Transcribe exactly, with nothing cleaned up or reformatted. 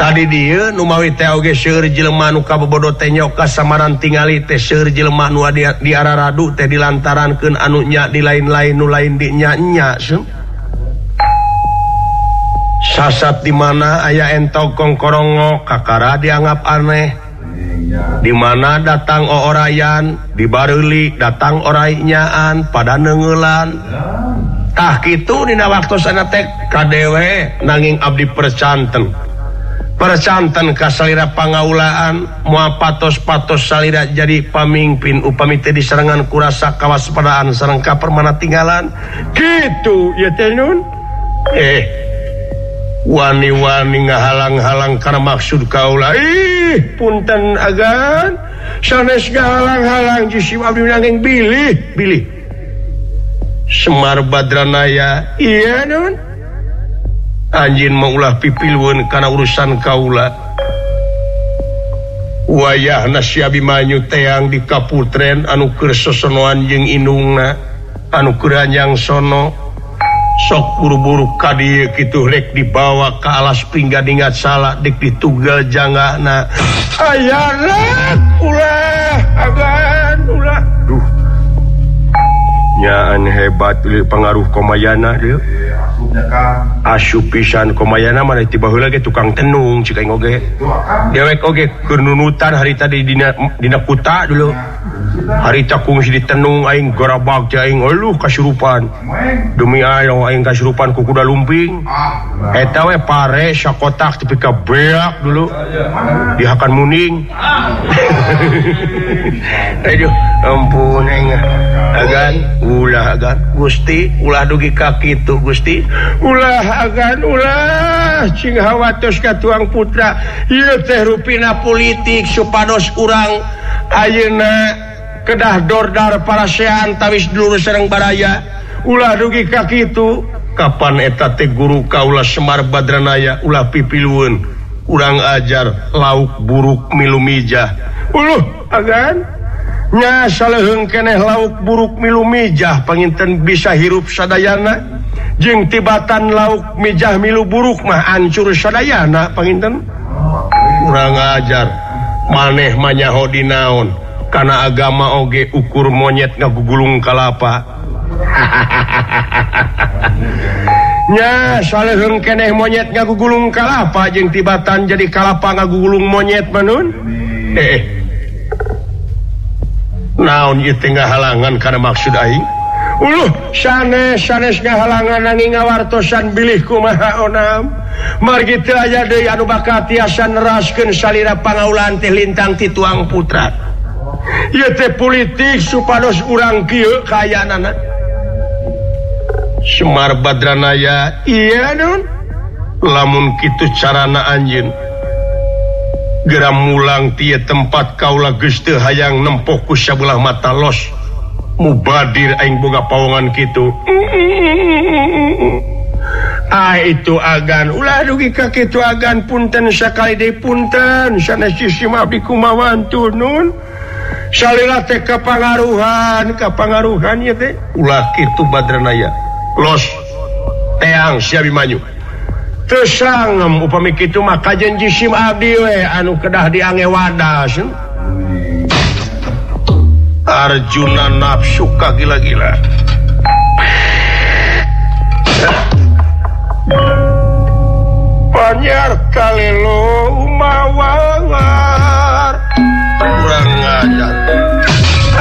tadi dia numawi teh oge seueur jelema nu kabobodo teh nyoka samaran tingali teh seueur jelema nu di araradu teh dilantarankeun anu nya di lain-lain nu lain di nya-nya sasat di mana aya entog kongkorongo kakara dianggap aneh di mana datang oorayan di bareuli datang orainyaan pada neungelan tah kitu dina waktosana teh kadewe nanging abdi percanten percanten ka salira pangaulaan moal patos-patos salira jadi pamimpin upami teh diserangan ku rasa kawaspadaan sareng kapermana tinggalan kitu ieu teh nun eh wani-wani ngahalang-halang karena maksud kaula ih punten agan sanes ngahalang-halang jisim abdi nanging bilih bilih Semar Badranaya iya nun anjin maulah pipilweun kana urusan kaula wayahna si Abimanyu teang di kaputren anu keur sosonoan jeung indungna anu keur anjang sono sok buru-buru ka dieu kitu rek dibawa ka alas pinggadingat salah dek ditugal janggana ayana ulah agan ulah duh nyaan hebat pengaruh komayana dia asup pisan komayana mana tiba heula ge tukang tenung cik aing oge dewek oge keur nunutan hari tadi dina dina kuta dulu hari takung si ditenung aing gorabag cik aing eueuh kasurupan demi aya aing kasurupan ku kuda lumping eta we pare sakotak tepi ka beak dulu dihakan muning aduh ampun aing agan ulah agan Gusti ulah dugi ka kitu Gusti ulah agan ulah cing hawatos ka tuang putra ieu teh rupina politik supados urang ayeuna kedah dordar parasean tawis dulur sareng baraya ulah dugi ka kitu kapan eta teh guru kaula Semar Badranaya ulah pipilweun urang ajar lauk buruk milu mijah uluh agan nya saleheung keneh lauk buruk milu mijah panginten bisa hirup sadayana jeung tibatan lauk mijah milu buruk mah hancur sadayana panginten urang ajar maneh mah nyaho dinaon kana agama oge ukur monyet ngagugulung kalapa nya saleheung keneh monyet ngagugulung kalapa jeung tibatan jadi kalapa ngagugulung monyet manun eh naon ieu teh ngahalangan kana maksud aing uluh sanes sanes ngahalangan nanging ngawartosan bilih kumaha onam margi teu aya deui anu bakal tiasa neraskeun salira pangaulaan teh lintang ti tuang putra ieu teh politik supados urang kieu kaayana Semar Badranaya iya nun lamun kitu carana anjeun geram mulang tieu tempat kaula geus teu hayang nempoh ku sabelah mata los mubadir aing boga pawongan kitu ah itu agan ulah dugi ka kitu agan punten sakali deui punten sanes sim abdi kumawan tuh nun salila teh kapangaruhan kapangaruhan ieu teh ulah kitu Badranaya los teang si Abimanyu teu sangem upami kitu mah kajen jisim abdi we anu kedah diange wadas Arjuna nafsu ka gila-gila Panyar kalelo